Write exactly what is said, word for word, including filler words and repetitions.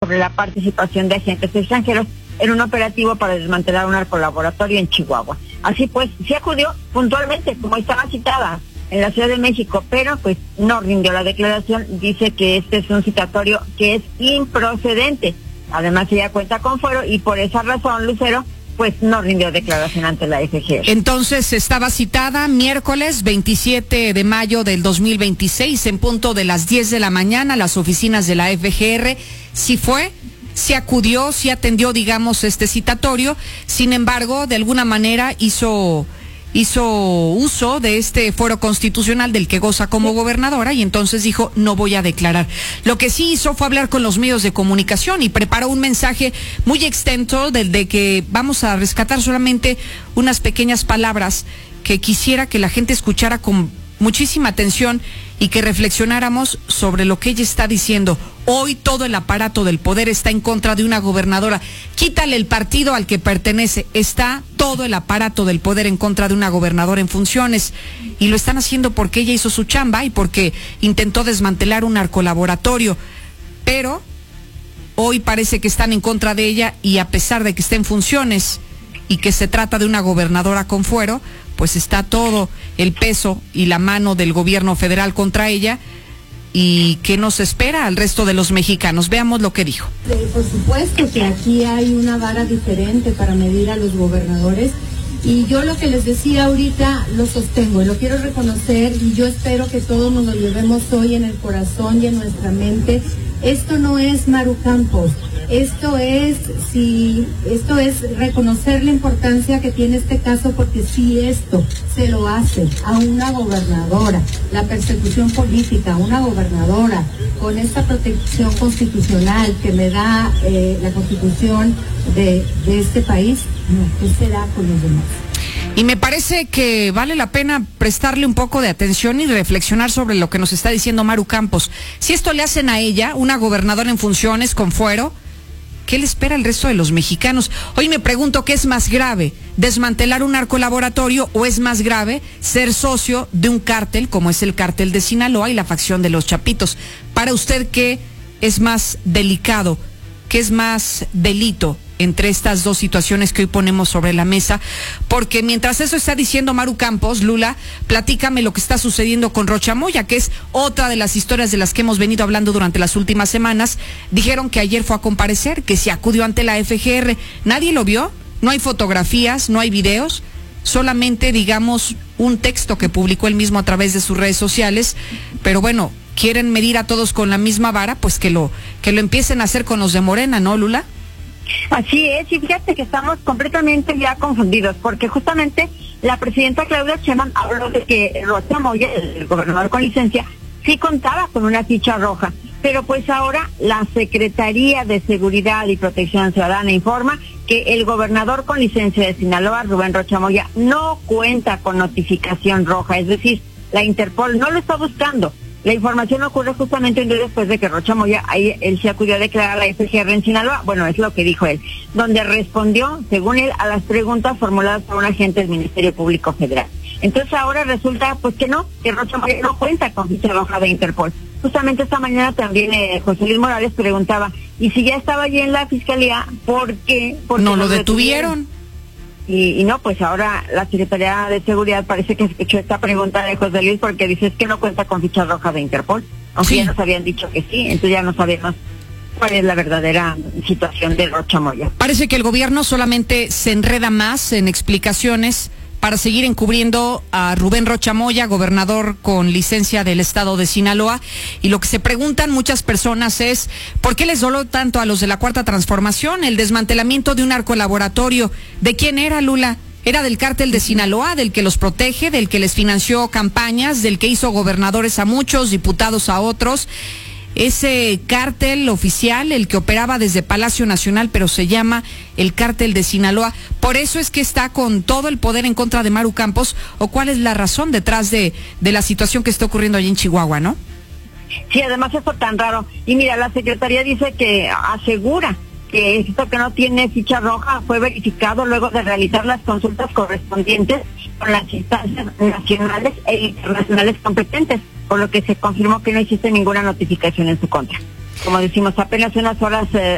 sobre la participación de agentes extranjeros en un operativo para desmantelar un narcolaboratorio en Chihuahua. Así pues, sí acudió puntualmente, como estaba citada, en la Ciudad de México, pero pues no rindió la declaración. Dice que este es un citatorio que es improcedente. Además, ella cuenta con fuero y por esa razón, Lucero, pues no rindió declaración ante la F G R. Entonces estaba citada miércoles veintisiete de mayo del dos mil veintiséis en punto de las diez de la mañana a las oficinas de la F G R. Sí fue, sí acudió, sí atendió, digamos, este citatorio. Sin embargo, de alguna manera hizo... hizo uso de este fuero constitucional del que goza como gobernadora y entonces dijo, no voy a declarar. Lo que sí hizo fue hablar con los medios de comunicación y preparó un mensaje muy extenso del de que vamos a rescatar solamente unas pequeñas palabras que quisiera que la gente escuchara con muchísima atención y que reflexionáramos sobre lo que ella está diciendo. Hoy todo el aparato del poder está en contra de una gobernadora. Quítale el partido al que pertenece. Está todo el aparato del poder en contra de una gobernadora en funciones. Y lo están haciendo porque ella hizo su chamba y porque intentó desmantelar un narcolaboratorio. Pero hoy parece que están en contra de ella y a pesar de que está en funciones y que se trata de una gobernadora con fuero, pues está todo el peso y la mano del gobierno federal contra ella. ¿Y qué nos espera al resto de los mexicanos? Veamos lo que dijo. Por supuesto que aquí hay una vara diferente para medir a los gobernadores y yo lo que les decía ahorita lo sostengo y lo quiero reconocer y yo espero que todos nos lo llevemos hoy en el corazón y en nuestra mente. Esto no es Maru Campos, esto es si esto es reconocer la importancia que tiene este caso porque si esto se lo hace a una gobernadora, la persecución política a una gobernadora con esta protección constitucional que me da eh, la Constitución de, de este país, ¿qué será con los demás? Y me parece que vale la pena prestarle un poco de atención y reflexionar sobre lo que nos está diciendo Maru Campos. Si esto le hacen a ella, una gobernadora en funciones con fuero, ¿qué le espera al resto de los mexicanos? Hoy me pregunto qué es más grave, desmantelar un narcolaboratorio o es más grave ser socio de un cártel como es el cártel de Sinaloa y la facción de los Chapitos. Para usted, ¿qué es más delicado? ¿Qué es más delito entre estas dos situaciones que hoy ponemos sobre la mesa? Porque mientras eso está diciendo Maru Campos, Lula, platícame lo que está sucediendo con Rocha Moya, que es otra de las historias de las que hemos venido hablando durante las últimas semanas. Dijeron que ayer fue a comparecer, que se acudió ante la F G R. ¿Nadie lo vio? No hay fotografías, no hay videos, solamente, digamos, un texto que publicó él mismo a través de sus redes sociales. Pero bueno, quieren medir a todos con la misma vara, pues que lo, que lo empiecen a hacer con los de Morena, ¿no, Lula? Así es, y fíjate que estamos completamente ya confundidos, porque justamente la presidenta Claudia Sheinbaum habló de que Rocha Moya, el gobernador con licencia, sí contaba con una ficha roja, pero pues ahora la Secretaría de Seguridad y Protección Ciudadana informa que el gobernador con licencia de Sinaloa, Rubén Rocha Moya, no cuenta con notificación roja, es decir, la Interpol no lo está buscando. La información ocurre justamente un día después de que Rocha Moya, ahí él se acudió a declarar a la F G R en Sinaloa, bueno, es lo que dijo él, donde respondió, según él, a las preguntas formuladas por un agente del Ministerio Público Federal. Entonces ahora resulta, pues que no, que Rocha Moya no cuenta con ficha roja de Interpol. Justamente esta mañana también eh, José Luis Morales preguntaba, y si ya estaba allí en la Fiscalía, ¿por qué? ¿Por qué no lo detuvieron? detuvieron? Y, y no, pues ahora la Secretaría de Seguridad parece que escuchó esta pregunta de José Luis porque dice es que no cuenta con ficha roja de Interpol, aunque sí. Ya nos habían dicho que sí, entonces ya no sabemos cuál es la verdadera situación de Rocha Moya. Parece que el gobierno solamente se enreda más en explicaciones para seguir encubriendo a Rubén Rocha Moya, gobernador con licencia del estado de Sinaloa. Y lo que se preguntan muchas personas es, ¿por qué les doló tanto a los de la Cuarta Transformación el desmantelamiento de un narcolaboratorio? ¿De quién era, Lula? ¿Era del cártel de Sinaloa, del que los protege, del que les financió campañas, del que hizo gobernadores a muchos, diputados a otros? Ese cártel oficial, el que operaba desde Palacio Nacional, pero se llama el cártel de Sinaloa. Por eso es que está con todo el poder en contra de Maru Campos. ¿O cuál es la razón detrás de, de la situación que está ocurriendo allí en Chihuahua, no? Sí, además eso tan raro. Y mira, la Secretaría dice que asegura que esto que no tiene ficha roja fue verificado luego de realizar las consultas correspondientes con las instancias nacionales e internacionales competentes, por lo que se confirmó que no existe ninguna notificación en su contra. Como decimos, apenas unas horas eh,